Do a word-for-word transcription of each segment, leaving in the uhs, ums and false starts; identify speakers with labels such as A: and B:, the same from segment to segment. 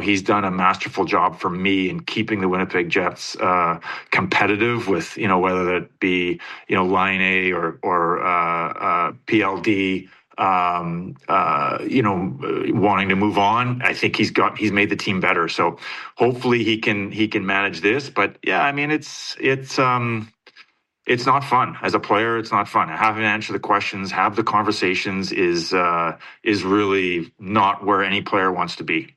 A: he's done a masterful job for me in keeping the Winnipeg Jets uh, competitive with, you know, whether it be, you know, Line A or, or uh, uh, P L D. Um, uh, you know, wanting to move on. I think he's got he's made the team better. So hopefully he can he can manage this. But yeah, I mean it's it's um it's not fun as a player. It's not fun. Having to answer the questions, have the conversations is uh, is really not where any player wants to be.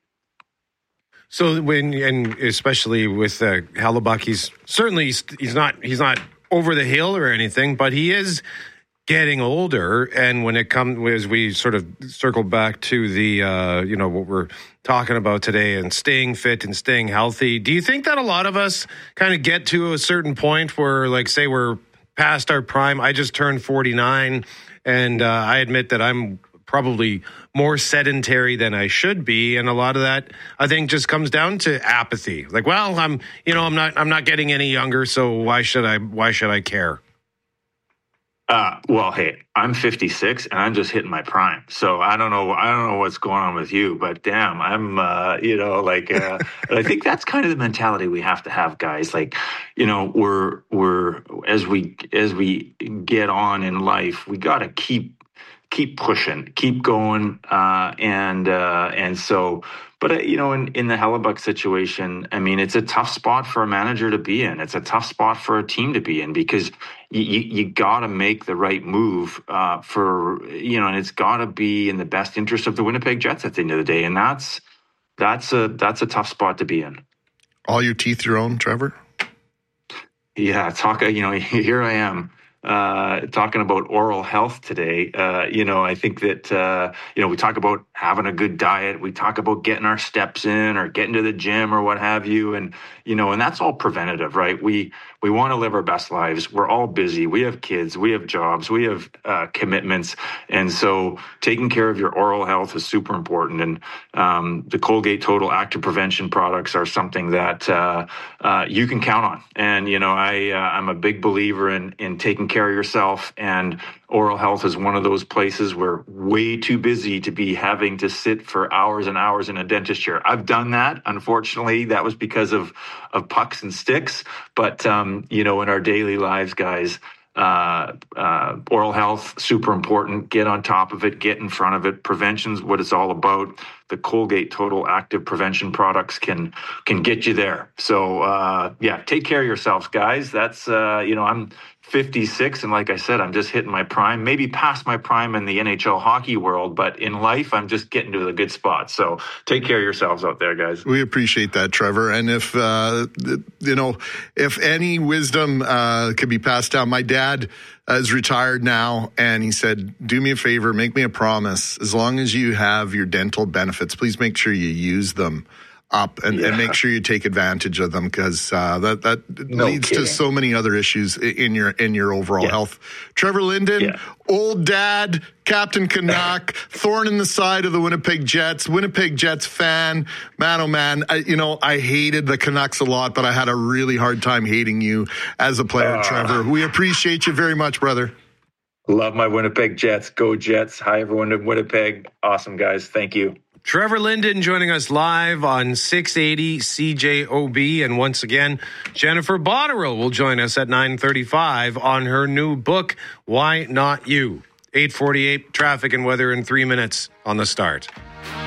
B: So when and especially with uh, Hellebuyck, he's certainly he's not he's not over the hill or anything, but he is getting older. And when it comes, as we sort of circle back to the, uh, you know, what we're talking about today and staying fit and staying healthy, do you think that a lot of us kind of get to a certain point where, like, say we're past our prime? I just turned forty-nine, and uh, I admit that I'm probably more sedentary than I should be. And a lot of that, I think, just comes down to apathy. Like, well, I'm, you know, I'm not, I'm not getting any younger, so why should I, why should I care?
A: Uh, well, hey, I'm fifty-six and I'm just hitting my prime. So I don't know, I don't know what's going on with you, but damn, I'm, uh, you know, like, uh, I think that's kind of the mentality we have to have, guys. Like, you know, we're, we're, as we, as we get on in life, we got to keep, keep pushing, keep going. Uh, and, uh, and so, but, uh, you know, in, in the Hellebuyck situation, I mean, it's a tough spot for a manager to be in. It's a tough spot for a team to be in because you, you, you got to make the right move uh, for, you know, and it's got to be in the best interest of the Winnipeg Jets at the end of the day. And that's, that's a, that's a tough spot to be in.
C: All your teeth your own, Trevor?
A: Yeah, talk, you know, here I am. Uh, talking about oral health today, uh, you know, I think that, uh, you know, we talk about having a good diet. We talk about getting our steps in or getting to the gym or what have you. And, you know, and that's all preventative, right? We, we want to live our best lives. We're all busy. We have kids, we have jobs, we have uh, commitments. And so taking care of your oral health is super important. And um, the Colgate Total Active Prevention products are something that uh, uh, you can count on. And, you know, I, uh, I'm a big believer in, in taking care of yourself, and oral health is one of those places where way too busy to be having to sit for hours and hours in a dentist chair. I've done that. Unfortunately, that was because of, of pucks and sticks. But, um, you know, in our daily lives, guys, uh, uh, oral health, super important. Get on top of it. Get in front of it. Prevention's what it's all about. The Colgate Total Active Prevention products can can get you there. So, uh, yeah, take care of yourselves, guys. That's, uh, you know, I'm fifty-six, and like I said, I'm just hitting my prime, maybe past my prime in the N H L hockey world, but in life, I'm just getting to a good spot. So take care of yourselves out there, guys.
C: We appreciate that, Trevor. And if, uh, you know, if any wisdom uh, could be passed down, my dad is retired now, and he said, do me a favor, make me a promise. As long as you have your dental benefits, please make sure you use them up and, yeah. and make sure you take advantage of them, because uh, that that no leads kidding. to so many other issues in your in your overall yeah. health. Trevor Linden, yeah. old dad, Captain Canuck, thorn in the side of the Winnipeg Jets, Winnipeg Jets fan. Man, oh man, I, you know, I hated the Canucks a lot, but I had a really hard time hating you as a player, uh, Trevor. We appreciate you very much, brother.
A: Love my Winnipeg Jets. Go Jets. Hi, everyone in Winnipeg. Awesome, guys. Thank you.
B: Trevor Linden joining us live on six eighty C J O B. And once again, Jennifer Botterill will join us at nine thirty-five on her new book, Why Not You? eight forty-eight, traffic and weather in three minutes on the start.